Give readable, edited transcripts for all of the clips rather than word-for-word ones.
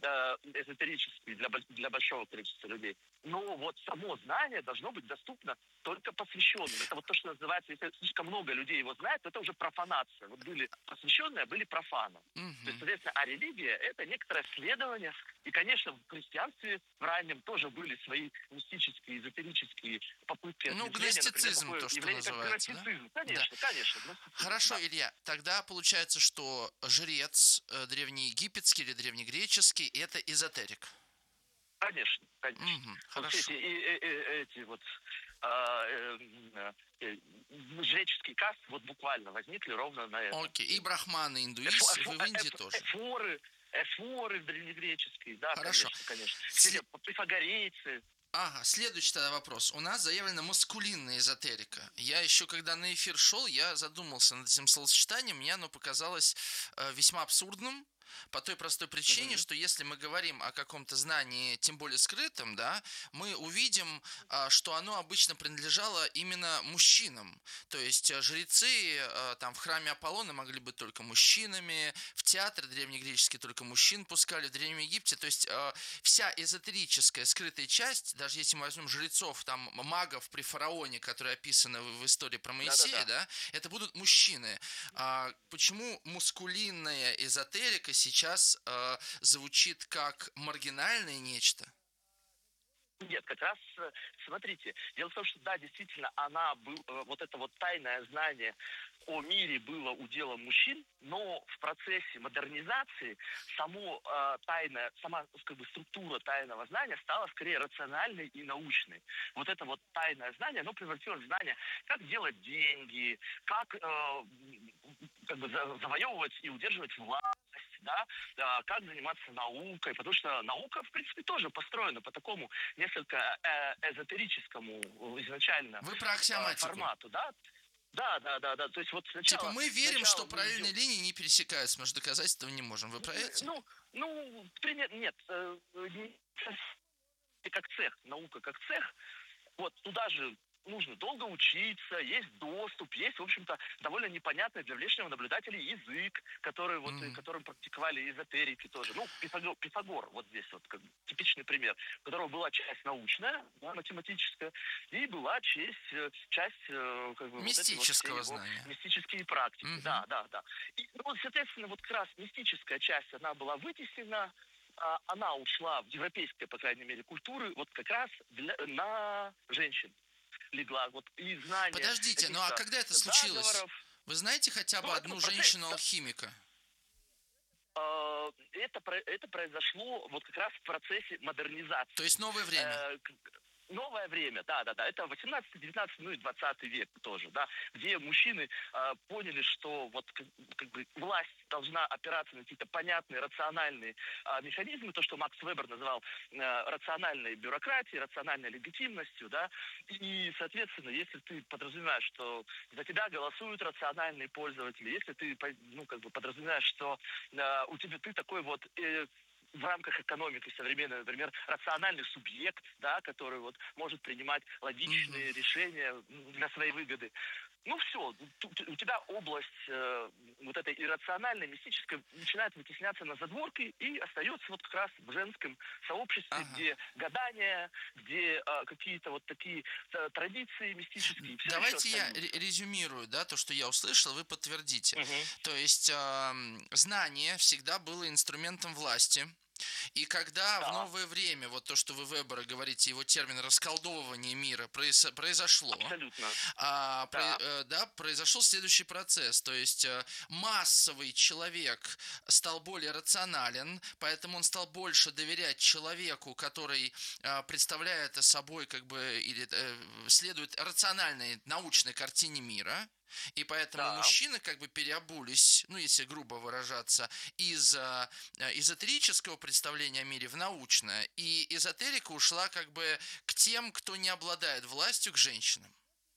эзотерический для большого количества людей. Но вот само знание должно быть доступно только посвященным. Это вот то, что называется, если слишком много людей его знает, то это уже профанация. Вот были посвященные, а были профаны. То есть, соответственно, а религия – это некоторое следование. И, конечно, в христианстве в раннем тоже были свои мистические, эзотерические попытки Ну, осмысления, например, гностицизм, такое то, что явление, как называется, да? гностицизм. Да. Конечно, конечно, гностицизм, Хорошо, да. Илья, тогда получается, что жрец древнеегипетский или древнегреческий – это эзотерик. Конечно, конечно. Мгм, Вот все эти, хорошо. эти вот а, жреческие касты вот буквально возникли ровно на этом. Окей. И брахманы, индуисты, вы в Индии тоже. Эфоры древнегреческие, да, Хорошо. конечно, конечно. Все пифагорейцы. Ага, следующий тогда вопрос. У нас заявлена маскулинная эзотерика. Я еще, когда на эфир шел, я задумался над этим словосочетанием. Мне оно показалось весьма абсурдным. По той простой причине, Мгм. что если мы говорим о каком-то знании, тем более скрытом, да, мы увидим, что оно обычно принадлежало именно мужчинам. То есть жрецы там в храме Аполлона могли быть только мужчинами, в театре древнегреческий только мужчин пускали, в Древнем Египте. То есть вся эзотерическая скрытая часть, даже если мы возьмем жрецов, там магов при фараоне, которые описаны в истории про Моисея, Да-да-да. да, это будут мужчины. Почему мускулинная эзотерика сейчас звучит как маргинальное нечто? Нет, как раз, смотрите, дело в том, что да, действительно, вот это вот тайное знание о мире было уделом мужчин, но в процессе модернизации сама как бы структура тайного знания стала скорее рациональной и научной. Вот это вот тайное знание, оно превратилось в знание, как делать деньги, как как бы завоевывать и удерживать власть, да, как заниматься наукой, потому что наука, в принципе, тоже построена по такому несколько эзотерическому изначально Вы про аксиоматику. формату, да. Да. То есть вот Типа мы верим, что сначала мы параллельные идем. линии не пересекаются, мы же доказать этого не можем. Вы про эти? Нет, не как цех, наука как цех, вот туда же нужно долго учиться, есть доступ, есть, в общем-то, довольно непонятный для внешнего наблюдателя язык, которым практиковали эзотерики тоже. Ну, Пифагор вот здесь вот как бы типичный пример, у которого была часть научная, да, математическая, и была часть как бы вот эти вот все Мистического его знания. мистические практики. Мгм. Да. И, ну, вот, соответственно, вот как раз мистическая часть, она была вытеснена, она ушла в европейской, по крайней мере, культуры вот как раз на женщин легла. Вот и знание Подождите, ну а каких-то когда это случилось? заговоров. Вы знаете хотя бы Ну, это одну процесс. женщину-алхимика? Это произошло вот как раз в процессе То модернизации. есть новое время? Новое время, да. Это 18, 19, ну и 20 век тоже, да, где мужчины поняли, что вот как бы власть должна опираться на какие-то понятные, рациональные механизмы, то, что Макс Вебер называл рациональной бюрократией, рациональной легитимностью, да, и, соответственно, если ты подразумеваешь, что за тебя голосуют рациональные пользователи, если ты, ну, как бы подразумеваешь, что у тебя ты такой вот в рамках экономики современной, например, рациональный субъект, да, который вот может принимать Мгм. логичные решения для своей выгоды. Ну все, у тебя область вот этой иррациональной, мистической начинает вытесняться на задворки и остается вот как раз в женском сообществе, Ага. где гадания, где какие-то вот такие традиции мистические все еще Давайте я остаются. резюмирую, да, то, что я услышал, вы подтвердите. Мгм. То есть знание всегда было инструментом власти. И когда в Да, новое время, вот то, что вы Вебера говорите, его термин расколдовывание мира произошло, абсолютно. Да. да, произошел следующий процесс. То есть массовый человек стал более рационален, поэтому он стал больше доверять человеку, который представляет собой как бы или следует рациональной научной картине мира. И поэтому Да. мужчины как бы переобулись, ну, если грубо выражаться, из эзотерического представления о мире в научное, и эзотерика ушла как бы к тем, кто не обладает властью, к женщинам.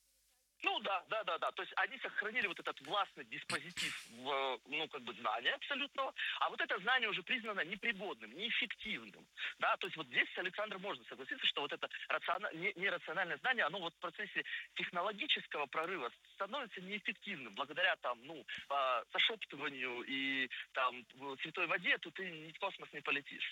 Ну да. То есть они сохранили вот этот властный диспозитив, ну как бы знания абсолютного, а вот это знание уже признано непригодным, неэффективным. Да, то есть вот здесь с Александром можно согласиться, что вот это нерациональное знание, оно вот в процессе технологического прорыва становится неэффективным. Благодаря там, зашептыванию и там святой воде, тут ты в космос не полетишь.